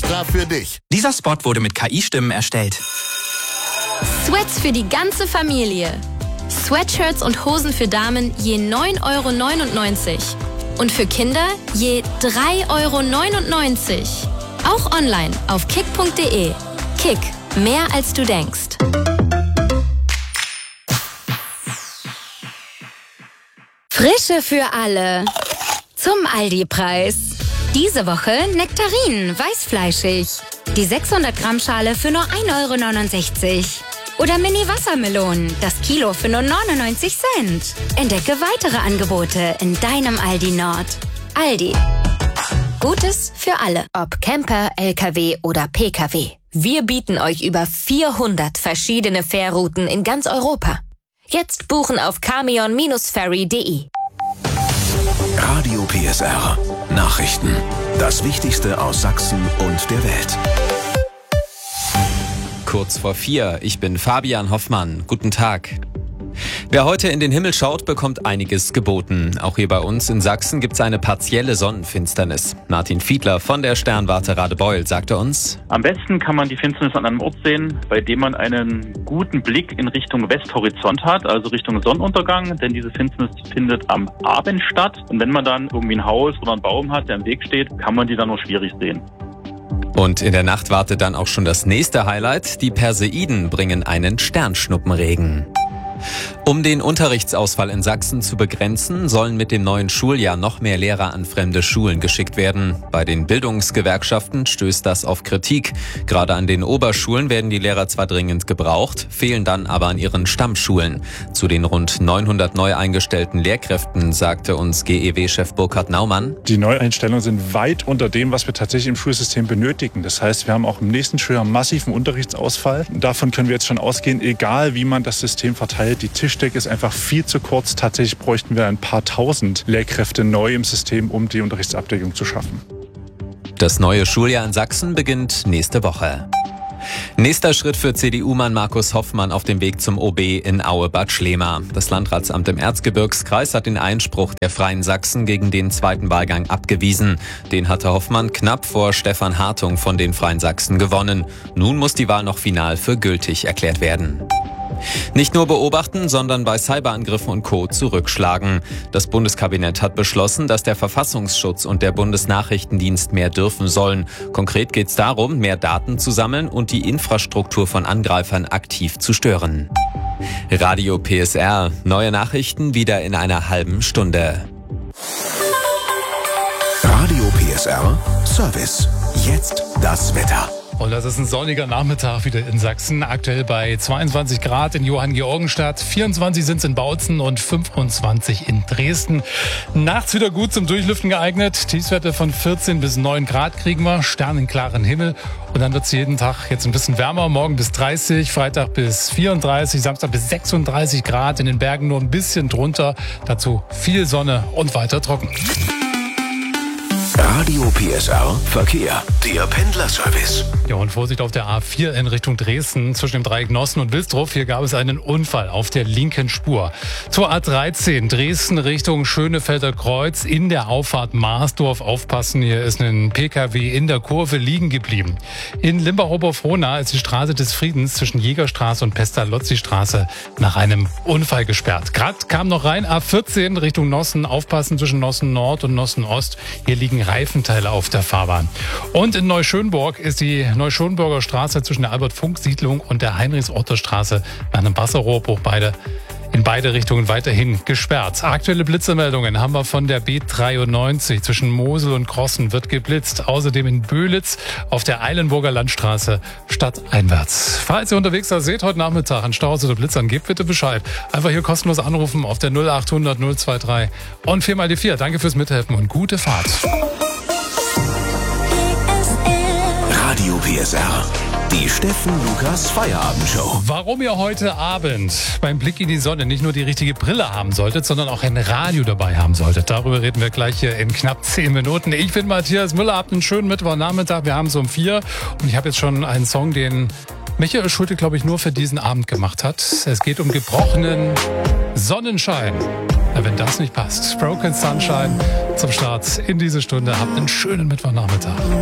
extra für dich. Dieser Spot wurde mit KI-Stimmen erstellt. Sweats für die ganze Familie. Sweatshirts und Hosen für Damen je 9,99 € und für Kinder je 3,99 €. Auch online auf kick.de. Kick, mehr als du denkst. Frische für alle. Zum Aldi-Preis. Diese Woche Nektarinen, weißfleischig. Die 600 Gramm Schale für nur 1,69 €. Oder Mini-Wassermelonen, das Kilo für nur 99 Cent. Entdecke weitere Angebote in deinem Aldi Nord. Aldi. Gutes für alle. Ob Camper, LKW oder PKW. Wir bieten euch über 400 verschiedene Fährrouten in ganz Europa. Jetzt buchen auf camion-ferry.de. Radio PSR. Nachrichten. Das Wichtigste aus Sachsen und der Welt. Kurz vor 4. Ich bin Fabian Hoffmann. Guten Tag. Wer heute in den Himmel schaut, bekommt einiges geboten. Auch hier bei uns in Sachsen gibt es eine partielle Sonnenfinsternis. Martin Fiedler von der Sternwarte Radebeul sagte uns: Am besten kann man die Finsternis an einem Ort sehen, bei dem man einen guten Blick in Richtung Westhorizont hat, also Richtung Sonnenuntergang, denn diese Finsternis findet am Abend statt. Und wenn man dann irgendwie ein Haus oder einen Baum hat, der im Weg steht, kann man die dann nur schwierig sehen. Und in der Nacht wartet dann auch schon das nächste Highlight. Die Perseiden bringen einen Sternschnuppenregen. Um den Unterrichtsausfall in Sachsen zu begrenzen, sollen mit dem neuen Schuljahr noch mehr Lehrer an fremde Schulen geschickt werden. Bei den Bildungsgewerkschaften stößt das auf Kritik. Gerade an den Oberschulen werden die Lehrer zwar dringend gebraucht, fehlen dann aber an ihren Stammschulen. Zu den rund 900 neu eingestellten Lehrkräften sagte uns GEW-Chef Burkhard Naumann: Die Neueinstellungen sind weit unter dem, was wir tatsächlich im Schulsystem benötigen. Das heißt, wir haben auch im nächsten Schuljahr massiven Unterrichtsausfall. Davon können wir jetzt schon ausgehen, egal wie man das System verteilt. Die Tischdecke ist einfach viel zu kurz. Tatsächlich bräuchten wir ein paar tausend Lehrkräfte neu im System, um die Unterrichtsabdeckung zu schaffen. Das neue Schuljahr in Sachsen beginnt nächste Woche. Nächster Schritt für CDU-Mann Markus Hoffmann auf dem Weg zum OB in Aue-Bad Schlema. Das Landratsamt im Erzgebirgskreis hat den Einspruch der Freien Sachsen gegen den zweiten Wahlgang abgewiesen. Den hatte Hoffmann knapp vor Stefan Hartung von den Freien Sachsen gewonnen. Nun muss die Wahl noch final für gültig erklärt werden. Nicht nur beobachten, sondern bei Cyberangriffen und Co. zurückschlagen. Das Bundeskabinett hat beschlossen, dass der Verfassungsschutz und der Bundesnachrichtendienst mehr dürfen sollen. Konkret geht es darum, mehr Daten zu sammeln und die Infrastruktur von Angreifern aktiv zu stören. Radio PSR. Neue Nachrichten wieder in einer halben Stunde. Radio PSR Service. Jetzt das Wetter. Und das ist ein sonniger Nachmittag wieder in Sachsen. Aktuell bei 22 Grad in Johanngeorgenstadt, 24 sind es in Bautzen und 25 in Dresden. Nachts wieder gut zum Durchlüften geeignet. Tiefstwerte von 14 bis 9 Grad kriegen wir, sternenklaren Himmel. Und dann wird es jeden Tag jetzt ein bisschen wärmer. Morgen bis 30, Freitag bis 34, Samstag bis 36 Grad. In den Bergen nur ein bisschen drunter. Dazu viel Sonne und weiter trocken. Radio PSR Verkehr, der Pendlerservice. Ja, und Vorsicht auf der A4 in Richtung Dresden zwischen dem Dreieck Nossen und Wilsdruff. Hier gab es einen Unfall auf der linken Spur. Zur A13 Dresden Richtung Schönefelder Kreuz in der Auffahrt Marsdorf. Aufpassen, hier ist ein PKW in der Kurve liegen geblieben. In Limbach-Oberfrohna ist die Straße des Friedens zwischen Jägerstraße und Pestalozzi-Straße nach einem Unfall gesperrt. Gerade kam noch rein A14 Richtung Nossen. Aufpassen zwischen Nossen Nord und Nossen Ost. Hier liegen Reifenteile auf der Fahrbahn. Und in Neuschönburg ist die Neuschönburger Straße zwischen der Albert-Funk-Siedlung und der Heinrichs-Otter-Straße nach einem Wasserrohrbruch in beide Richtungen weiterhin gesperrt. Aktuelle Blitzermeldungen haben wir von der B93 zwischen Mosel und Krossen wird geblitzt. Außerdem in Böhlitz auf der Eilenburger Landstraße stadteinwärts. Falls ihr unterwegs seid heute Nachmittag an Staus oder Blitzern, gebt bitte Bescheid. Einfach hier kostenlos anrufen auf der 0800 023 und 4 die 4. Danke fürs Mithelfen und gute Fahrt. Radio PSR. Die Steffen Lukas Feierabendshow. Warum ihr heute Abend beim Blick in die Sonne nicht nur die richtige Brille haben solltet, sondern auch ein Radio dabei haben solltet. Darüber reden wir gleich hier in knapp 10 Minuten. Ich bin Matthias Müller, habt einen schönen Mittwochnachmittag. Wir haben es um 4 und ich habe jetzt schon einen Song, den Michael Schulte, glaube ich, nur für diesen Abend gemacht hat. Es geht um gebrochenen Sonnenschein. Ja, wenn das nicht passt. Broken Sunshine zum Start in diese Stunde. Habt einen schönen Mittwochnachmittag.